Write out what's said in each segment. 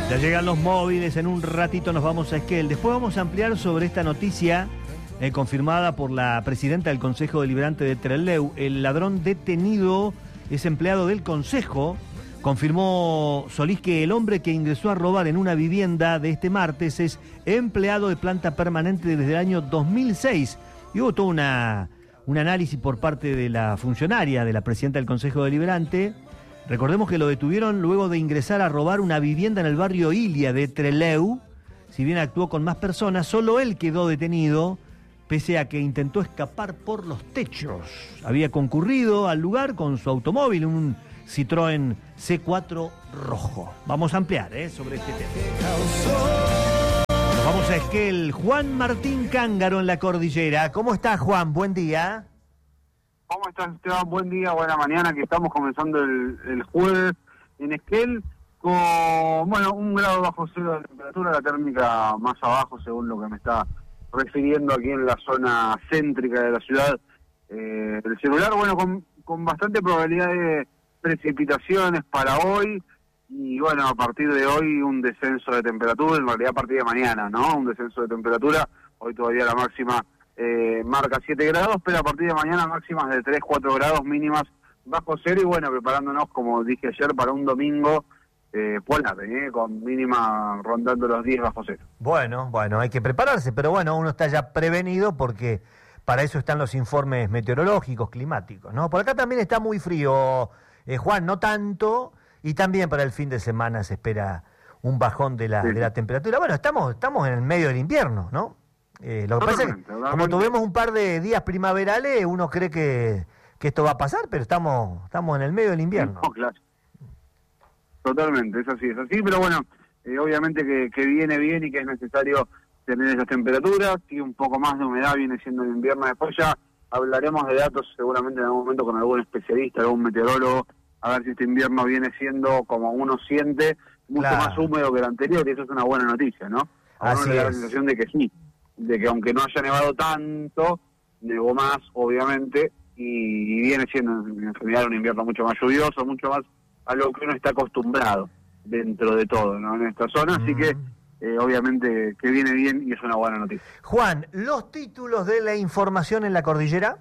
Ya llegan los móviles, en un ratito nos vamos a Esquel. Después vamos a ampliar sobre esta noticia confirmada por la presidenta del Consejo Deliberante de Trelew. El ladrón detenido es empleado del Consejo. Confirmó Solís que el hombre que ingresó a robar en una vivienda de este martes es empleado de planta permanente desde el año 2006. Y hubo todo un análisis por parte de la funcionaria, de la presidenta del Consejo Deliberante. Recordemos que lo detuvieron luego de ingresar a robar una vivienda en el barrio Ilia de Trelew. Si bien actuó con más personas, solo él quedó detenido, pese a que intentó escapar por los techos. Había concurrido al lugar con su automóvil, un Citroën C4 rojo. Vamos a ampliar sobre este tema. Nos vamos a Esquel. Juan Martín Cángaro en la cordillera. ¿Cómo está, Juan? Buen día. ¿Cómo estás, Esteban? Buen día, buena mañana, que estamos comenzando el jueves en Esquel con, 1 grado bajo cero de temperatura, la térmica más abajo, según lo que me está refiriendo aquí en la zona céntrica de la ciudad. El celular, con bastante probabilidad de precipitaciones para hoy, y a partir de hoy un descenso de temperatura, en realidad a partir de mañana, ¿no? Un descenso de temperatura, hoy todavía la máxima marca 7 grados, pero a partir de mañana máximas de 3, 4 grados, mínimas bajo cero, y preparándonos, como dije ayer, para un domingo polar, con mínima rondando los 10 bajo cero. Bueno, hay que prepararse, pero uno está ya prevenido porque para eso están los informes meteorológicos, climáticos, ¿no? Por acá también está muy frío, Juan, no tanto, y también para el fin de semana se espera un bajón de la temperatura. Estamos en el medio del invierno, ¿no? Lo que pasa es que como tuvimos un par de días primaverales, uno cree que esto va a pasar, pero estamos en el medio del invierno. No, claro. Totalmente, es así, pero obviamente que viene bien y que es necesario tener esas temperaturas, y un poco más de humedad viene siendo el invierno. Después ya hablaremos de datos seguramente en algún momento con algún especialista, algún meteorólogo, a ver si este invierno viene siendo, como uno siente, mucho más húmedo que el anterior, y eso es una buena noticia, ¿no? A uno le da la sensación de que sí, de que aunque no haya nevado tanto, nevó más, obviamente, y viene siendo en general un invierno mucho más lluvioso, mucho más a lo que uno está acostumbrado dentro de todo, ¿no? En esta zona, así que obviamente que viene bien y es una buena noticia. Juan, ¿los títulos de la información en la cordillera?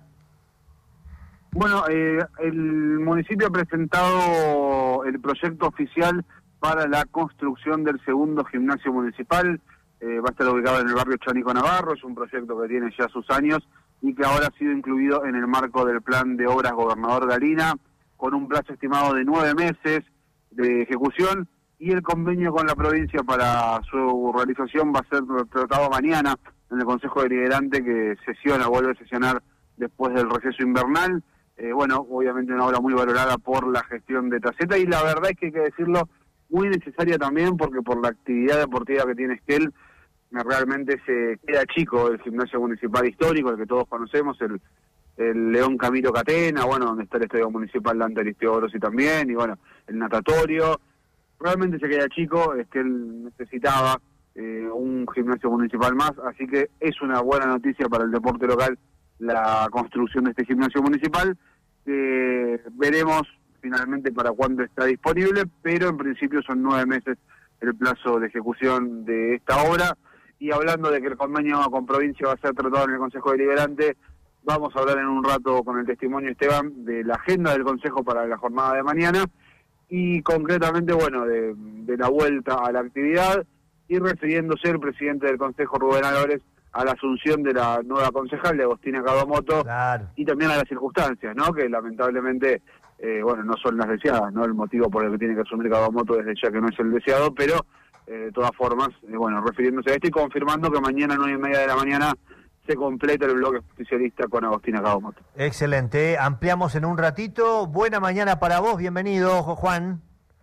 El municipio ha presentado el proyecto oficial para la construcción del segundo gimnasio municipal. Va a estar ubicado en el barrio Chanico Navarro, es un proyecto que tiene ya sus años y que ahora ha sido incluido en el marco del plan de obras Gobernador Galina, con un plazo estimado de 9 meses de ejecución, y el convenio con la provincia para su realización va a ser tratado mañana en el Consejo Deliberante, que vuelve a sesionar después del receso invernal. Obviamente una obra muy valorada por la gestión de Taceta, y la verdad es que hay que decirlo, muy necesaria también, porque por la actividad deportiva que tiene Esquel, realmente se queda chico el gimnasio municipal histórico, el que todos conocemos, el León Camilo Catena, donde está el estadio municipal Dante Aristiogorosi también, y el natatorio. Realmente se queda chico, Esquel necesitaba un gimnasio municipal más, así que es una buena noticia para el deporte local la construcción de este gimnasio municipal. Veremos finalmente para cuándo está disponible, pero en principio son 9 meses el plazo de ejecución de esta obra. Y hablando de que el convenio con provincia va a ser tratado en el Consejo Deliberante, vamos a hablar en un rato con el testimonio, Esteban, de la agenda del Consejo para la jornada de mañana, y concretamente, de la vuelta a la actividad, y refiriéndose el presidente del Consejo, Rubén Álvarez, a la asunción de la nueva concejal, de Agostina Kawamoto, y también a las circunstancias, ¿no? Que lamentablemente, no son las deseadas, ¿no? El motivo por el que tiene que asumir Kawamoto desde ya que no es el deseado, pero de todas formas, refiriéndose a esto y confirmando que mañana a 9:30 de la mañana se completa el bloque oficialista con Agostina Kawamoto. Excelente, ampliamos en un ratito. Buena mañana para vos, bienvenido, Juan.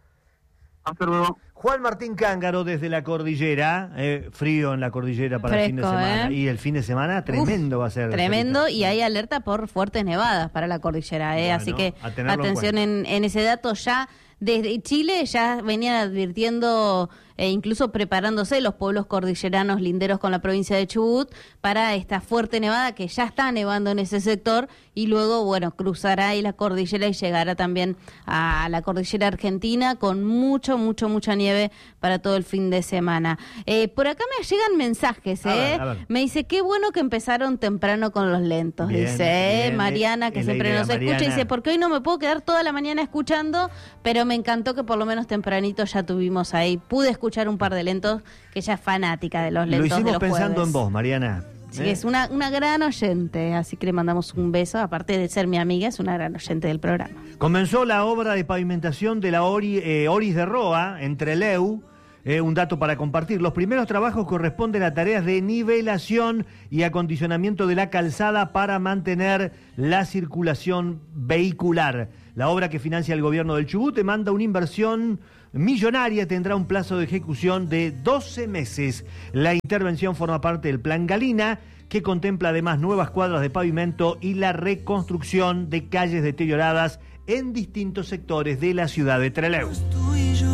Hasta luego. Juan Martín Cángaro desde la cordillera, frío en la cordillera para el fin de semana. Y el fin de semana tremendo va a ser. Tremendo, y hay alerta por fuertes nevadas para la cordillera, así que atención en ese dato ya. desde Chile ya venían advirtiendo e incluso preparándose los pueblos cordilleranos linderos con la provincia de Chubut para esta fuerte nevada que ya está nevando en ese sector y luego, bueno, cruzará ahí la cordillera y llegará también a la cordillera argentina con mucha nieve para todo el fin de semana. Por acá me llegan mensajes, A ver. Me dice, qué bueno que empezaron temprano con los lentos, Bien, dice bien, Mariana, que es la siempre idea, nos escucha, Mariana. y dice, porque hoy no me puedo quedar toda la mañana escuchando, pero me encantó que por lo menos tempranito ya tuvimos ahí, pude escuchar un par de lentos, que ella es fanática de los Lo lentos de hicimos los pensando jueves. en vos, Mariana. Sí, es una gran oyente, así que le mandamos un beso, aparte de ser mi amiga, es una gran oyente del programa. Comenzó la obra de pavimentación de la Oris de Roa, en Trelew. Un dato para compartir. Los primeros trabajos corresponden a tareas de nivelación y acondicionamiento de la calzada para mantener la circulación vehicular. La obra que financia el gobierno del Chubut demanda una inversión millonaria, tendrá un plazo de ejecución de 12 meses. La intervención forma parte del Plan Galina, que contempla además nuevas cuadras de pavimento y la reconstrucción de calles deterioradas en distintos sectores de la ciudad de Trelew. Tú y yo,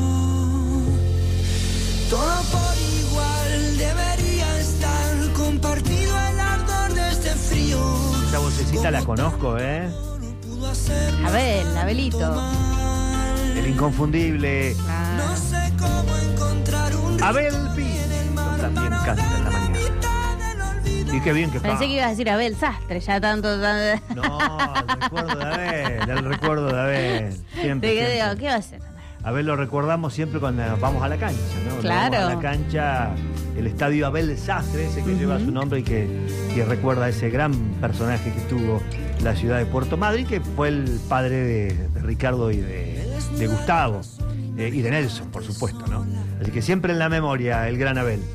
todo por igual debería estar compartido el ardor de este frío. Esa vocecita la conozco, ¿eh? No pudo hacer Abelito. El inconfundible No sé cómo encontrar un Abel Pinto también canta en la mañana. Y qué bien que está. Pensé que ibas a decir Abel Sastre, ya tanto. No, el recuerdo de Abel. Siempre, Digo, siempre. ¿qué va a hacer? Abel lo recordamos siempre cuando vamos a la cancha, ¿no? Claro. Vamos a la cancha, el estadio Abel Sastre, ese que lleva su nombre y que recuerda a ese gran personaje que tuvo la ciudad de Puerto Madryn, que fue el padre de Ricardo y de Gustavo, y de Nelson, por supuesto, ¿no? Así que siempre en la memoria el gran Abel.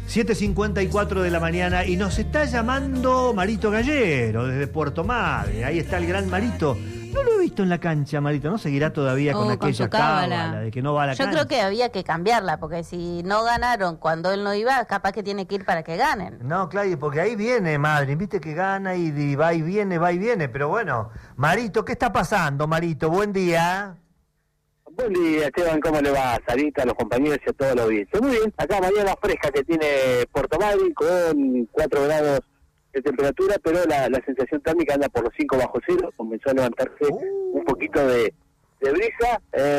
7:54 de la mañana y nos está llamando Marito Gallero desde Puerto Madryn. Ahí está el gran Marito. No lo he visto en la cancha, Marito. ¿No seguirá todavía con Con aquella su cábala cábala de que no va a la Yo cancha? creo que había que cambiarla, porque si no ganaron cuando él no iba, capaz que tiene que ir para que ganen. No, Claudio, porque ahí viene Madryn, viste que gana y va y viene, pero bueno. Marito, ¿qué está pasando, Marito? Buen día. Buen día, Esteban, ¿cómo le va? Sarita, a los compañeros y a todos los oyentes. Muy bien, acá mañana fresca que tiene Puerto Madryn con 4 grados de temperatura, pero la sensación térmica anda por los 5 bajo cero, comenzó a levantarse un poquito de brisa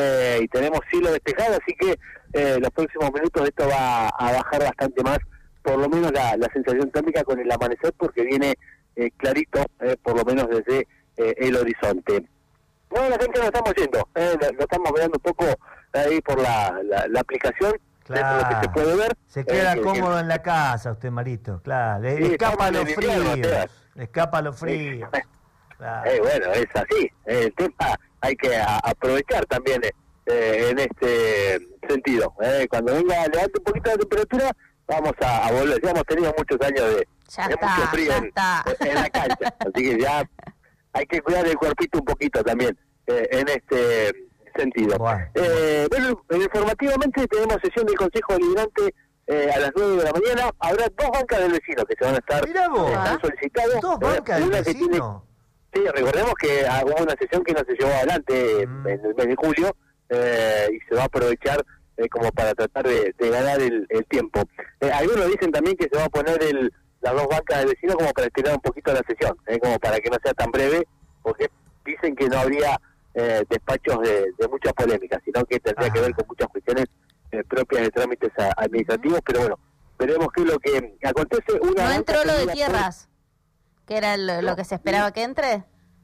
y tenemos cielo despejado, así que los próximos minutos esto va a bajar bastante más, por lo menos la sensación térmica con el amanecer, porque viene clarito, por lo menos desde el horizonte. Bueno, la gente lo estamos yendo, lo estamos mirando un poco ahí por la aplicación, Claro. dentro de lo que se puede ver. Se queda que- cómodo en la casa usted, Marito, claro. Le Sí, escapa a estamos los en invierno, fríos. Esteban. Le escapa a los fríos. Claro. Bueno, es así. El tema hay que aprovechar también en este sentido. Cuando venga, levante un poquito la temperatura, vamos a volver. Ya hemos tenido muchos años de mucho frío en la cancha. Así que ya hay que cuidar el cuerpito un poquito también en este sentido. Bueno. Bueno, informativamente tenemos sesión del Consejo Deliberante a las 9 de la mañana. Habrá 2 bancas del vecino que se van a estar Mirá vos. solicitados. 2 bancas del Una que tiene- vecino. Sí, recordemos que hubo una sesión que no se llevó adelante en el mes de julio y se va a aprovechar como para tratar de ganar el tiempo. Algunos dicen también que se va a poner las 2 bancas del vecino como para estirar un poquito la sesión, como para que no sea tan breve, porque dicen que no habría despachos de mucha polémica, sino que tendría que ver con muchas cuestiones propias de trámites administrativos, pero bueno, veremos qué es lo que acontece. ¿No entró lo de tierras? ¿Que era lo que se esperaba que entre?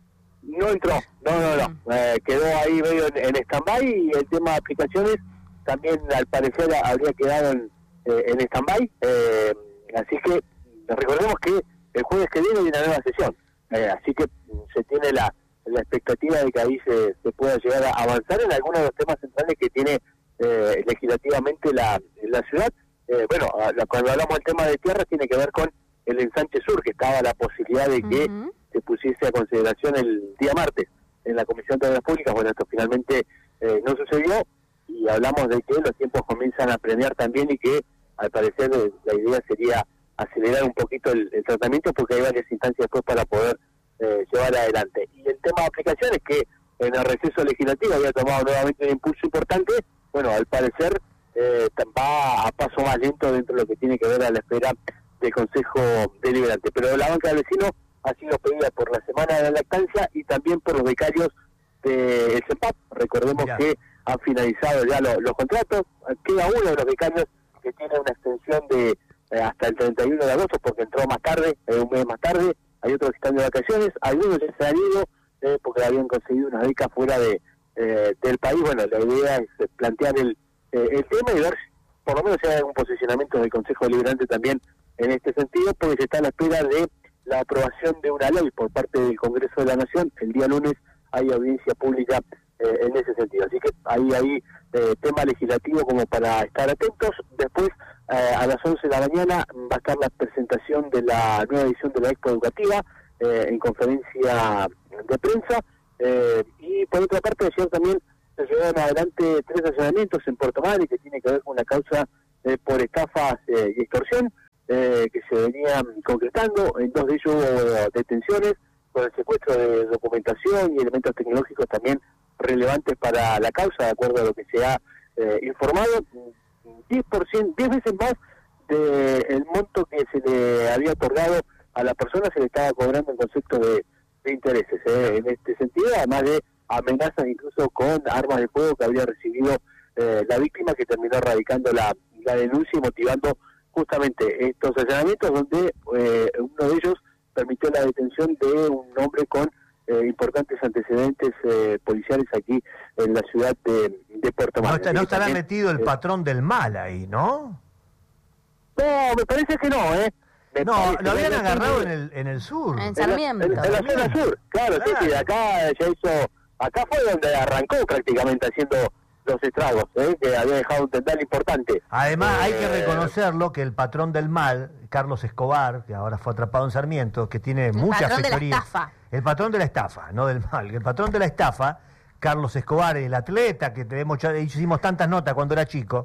No entró, no. Quedó ahí medio en stand-by y el tema de aplicaciones también al parecer habría quedado en stand-by. Así que recordemos que el jueves que viene hay una nueva sesión. Así que se tiene la expectativa de que ahí se pueda llegar a avanzar en algunos de los temas centrales que tiene legislativamente la ciudad. Cuando hablamos del tema de tierras tiene que ver con el ensanche sur, que estaba la posibilidad de que se pusiese a consideración el día martes en la Comisión de Obras Públicas. Bueno, esto finalmente no sucedió y hablamos de que los tiempos comienzan a premiar también y que al parecer la idea sería acelerar un poquito el tratamiento porque hay varias instancias después para poder llevar adelante. Y el tema de aplicaciones que en el receso legislativo había tomado nuevamente un impulso importante. Bueno, al parecer va a paso más lento dentro de lo que tiene que ver a la espera del Consejo Deliberante. Pero la banca del vecino ha sido pedida por la Semana de la Lactancia y también por los becarios del CEPAP. Recordemos que han finalizado ya los contratos. Queda uno de los becarios que tiene una extensión de hasta el 31 de agosto porque entró más tarde, un mes más tarde. Hay otros que están de vacaciones, algunos ya se han ido porque habían conseguido unas becas fuera del país. Bueno, la idea es plantear el tema y ver por lo menos si hay algún posicionamiento del Consejo Deliberante también en este sentido, porque se está a la espera de la aprobación de una ley por parte del Congreso de la Nación. El día lunes hay audiencia pública en ese sentido. Así que hay tema legislativo como para estar atentos. Después, a las 11 de la mañana, va a estar la presentación de la nueva edición de la Expo Educativa en conferencia de prensa. Y por otra parte, ayer también se llevaron adelante 3 allanamientos en Puerto Madryn que tiene que ver con una causa por estafas y extorsión que se venían concretando. En 2 de ellos hubo detenciones con el secuestro de documentación y elementos tecnológicos también relevantes para la causa, de acuerdo a lo que se ha informado. 10 veces más del monto que se le había otorgado a la persona se le estaba cobrando en concepto de intereses. En este sentido, además de amenazas incluso con armas de fuego que había recibido la víctima, que terminó radicando la denuncia y motivando justamente estos allanamientos, donde uno de ellos permitió la detención de un hombre con importantes antecedentes policiales aquí en la ciudad de Puerto Madryn. No estará metido el patrón del mal ahí, ¿no? No, me parece que no, No, lo habían agarrado en el sur. En Sarmiento. En la zona sur, claro, sí, acá ya acá fue donde arrancó prácticamente haciendo los estragos, que había dejado un tendal importante. Además, hay que reconocerlo que el patrón del mal, Carlos Escobar, que ahora fue atrapado en Sarmiento, que tiene muchas fechorías. El patrón de la estafa, no del mal. El patrón de la estafa, Carlos Escobar, el atleta que hicimos tantas notas cuando era chico,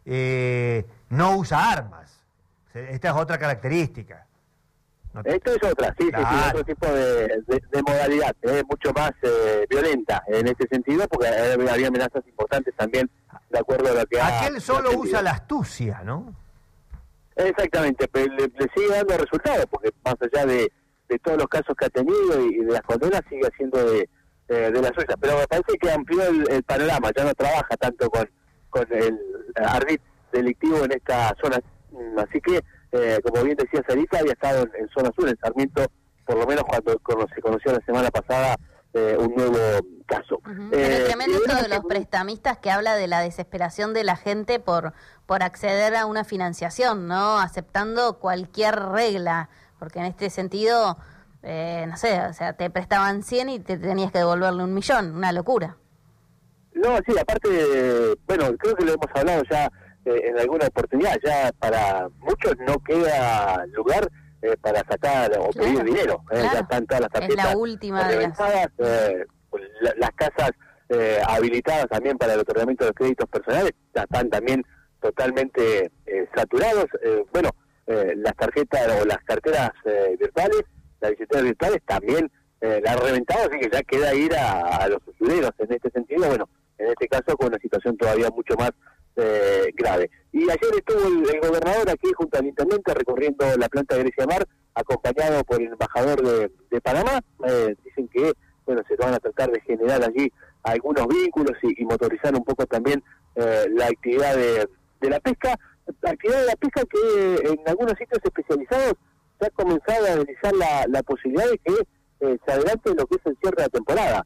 no usa armas. Esta es otra característica. Esto es otra, sí, otro tipo de modalidad, mucho más violenta en este sentido, porque había amenazas importantes también, de acuerdo a lo que aquel solo usa la astucia, ¿no? Exactamente, pero le sigue dando resultados, porque más allá de todos los casos que ha tenido y de las condenas, sigue haciendo de la suya. Pero me parece que amplió el panorama, ya no trabaja tanto con el ardid delictivo en esta zona, así que como bien decía Sarita, había estado en zona sur, en Sarmiento, por lo menos cuando se conoció la semana pasada un nuevo caso. Pero tremendo esto de los prestamistas que habla de la desesperación de la gente por acceder a una financiación, ¿no? Aceptando cualquier regla, porque en este sentido, no sé, o sea, te prestaban 100 y te tenías que devolverle 1.000.000, una locura. No, sí, aparte, bueno, creo que lo hemos hablado ya en alguna oportunidad, ya para muchos no queda lugar para sacar o pedir dinero, ya están todas las tarjetas es la última reventadas, las casas habilitadas también para el otorgamiento de los créditos personales ya están también totalmente saturados. Las tarjetas o las carteras virtuales, las billeteras virtuales también las han reventado, así que ya queda ir a los usureros en este sentido, bueno, en este caso con una situación todavía mucho más grave. Y ayer estuvo el gobernador aquí junto al intendente recorriendo la planta de Grecia Mar, acompañado por el embajador de Panamá. Dicen que se van a tratar de generar allí algunos vínculos y motorizar un poco también la actividad de la pesca. La actividad de la pesca que en algunos sitios especializados se ha comenzado a analizar la posibilidad de que se adelante lo que es el cierre de la temporada.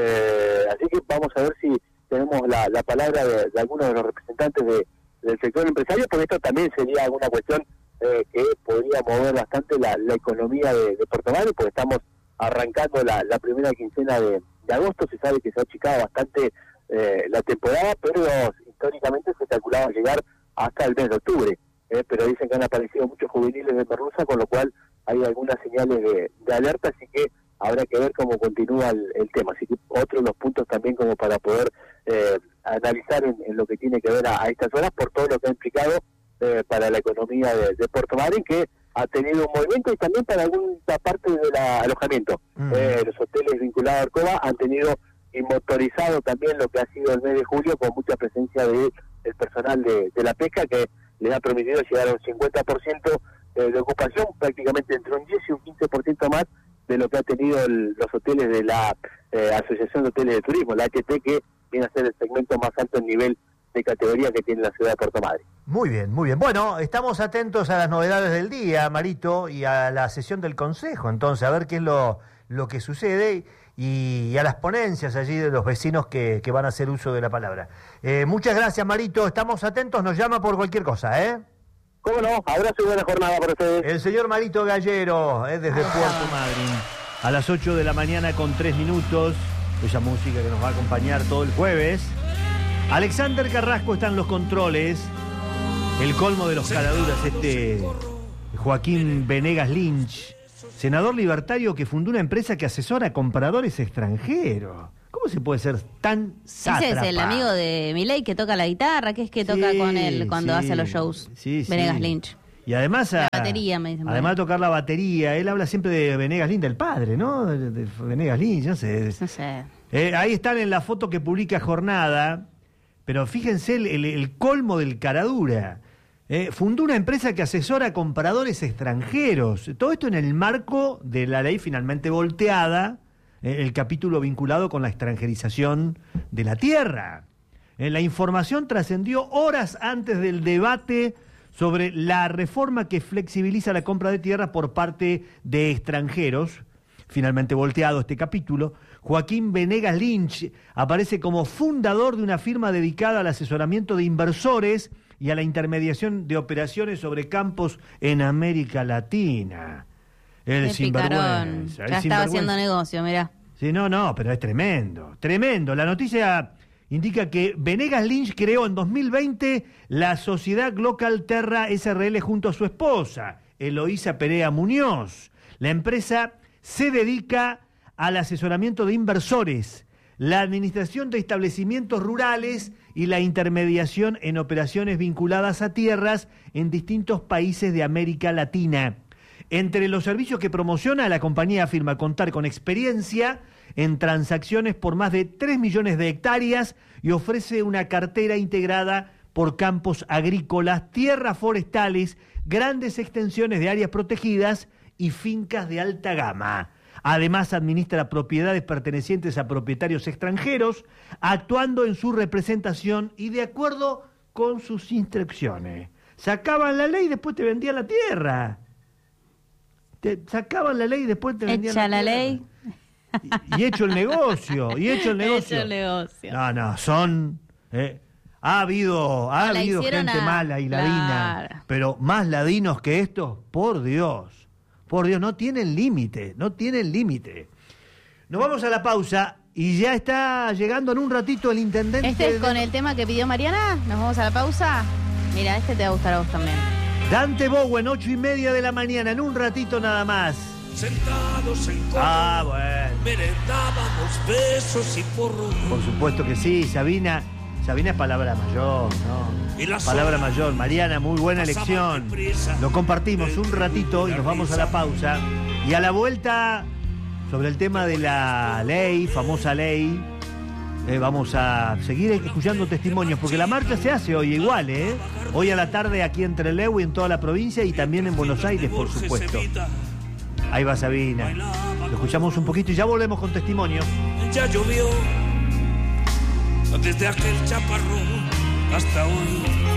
Así que vamos a ver si tenemos la palabra de algunos de los representantes del sector empresario, porque esto también sería alguna cuestión que podría mover bastante la economía de Puerto Madryn, porque estamos arrancando la primera quincena de agosto. Se sabe que se ha achicado bastante la temporada, pero históricamente se calculaba llegar hasta el mes de octubre, pero dicen que han aparecido muchos juveniles de merluza, con lo cual hay algunas señales de alerta, así que habrá que ver cómo continúa el tema. Así que otro de los puntos también como para poder analizar en lo que tiene que ver a estas horas, por todo lo que ha implicado para la economía de Puerto Madryn, que ha tenido un movimiento, y también para alguna parte del alojamiento. Los hoteles vinculados a Arcoba han tenido y motorizado también lo que ha sido el mes de julio, con mucha presencia del personal de la pesca, que les ha permitido llegar a un 50% de ocupación, prácticamente entre un 10 y un 15% más de lo que ha tenido los hoteles de la Asociación de Hoteles de Turismo, la HT, que viene a ser el segmento más alto en nivel de categoría que tiene la ciudad de Puerto Madryn. Muy bien, muy bien. Bueno, estamos atentos a las novedades del día, Marito, y a la sesión del Consejo, entonces, a ver qué es lo que sucede y a las ponencias allí de los vecinos que van a hacer uso de la palabra. Muchas gracias, Marito, estamos atentos, nos llama por cualquier cosa, ¿eh? ¿Cómo no? Abrazo y buena jornada para ustedes. El señor Marito Gallero, desde Puerto Madryn. A las 8 de la mañana con 3 minutos, esa música que nos va a acompañar todo el jueves. Alexander Carrasco está en los controles. El colmo de los caraduras, Joaquín Venegas Lynch, senador libertario que fundó una empresa que asesora a compradores extranjeros. ¿Cómo se puede ser tan sátrapa? Ese es el amigo de Milei que toca la guitarra, que es que toca con él cuando hace los shows. Venegas Lynch. Y además, la batería, me dicen. Además de tocar la batería, él habla siempre de Venegas Lynch, del padre, ¿no? De Venegas Lynch, no sé. No sé. Ahí están en la foto que publica Jornada, pero fíjense el colmo del caradura. Fundó una empresa que asesora a compradores extranjeros. Todo esto en el marco de la ley finalmente volteada, el capítulo vinculado con la extranjerización de la tierra. La información trascendió horas antes del debate sobre la reforma que flexibiliza la compra de tierras por parte de extranjeros. Finalmente volteado este capítulo, Joaquín Venegas Lynch aparece como fundador de una firma dedicada al asesoramiento de inversores y a la intermediación de operaciones sobre campos en América Latina. El sinvergüenza. Ya estaba haciendo negocio, mirá. Sí, no, pero es tremendo, tremendo. La noticia indica que Venegas Lynch creó en 2020 la sociedad Glocal Terra SRL junto a su esposa, Eloísa Perea Muñoz. La empresa se dedica al asesoramiento de inversores, la administración de establecimientos rurales y la intermediación en operaciones vinculadas a tierras en distintos países de América Latina. Entre los servicios que promociona, la compañía afirma contar con experiencia en transacciones por más de 3 millones de hectáreas y ofrece una cartera integrada por campos agrícolas, tierras forestales, grandes extensiones de áreas protegidas y fincas de alta gama. Además, administra propiedades pertenecientes a propietarios extranjeros, actuando en su representación y de acuerdo con sus instrucciones. Sacaban la ley y después te vendían la tierra. Te sacaban la ley y después te vendían la tierra. Echa la ley. Y hecho el negocio, Hecho el negocio. No, son... Ha habido gente mala y ladina, pero más ladinos que estos, por Dios, no tienen límite. Nos vamos a la pausa y ya está llegando en un ratito el intendente. Este es con el tema que pidió Mariana. Nos vamos a la pausa. Mira, este te va a gustar a vos también. Dante Bowen, 8:30 de la mañana, en un ratito nada más. Sentados en bueno. Merendábamos besos y porros. Por supuesto que sí, Sabina es palabra mayor, ¿no? Palabra mayor. Mariana, muy buena elección. Lo compartimos un ratito y nos vamos a la pausa. Y a la vuelta, sobre el tema de la ley, famosa ley, vamos a seguir escuchando testimonios, porque la marcha se hace hoy igual, ¿eh? Hoy a la tarde aquí en Trelew y en toda la provincia y también en Buenos Aires, por supuesto. Ahí va Sabina. Lo escuchamos un poquito y ya volvemos con testimonios. Ya llovió desde aquel chaparrón hasta hoy.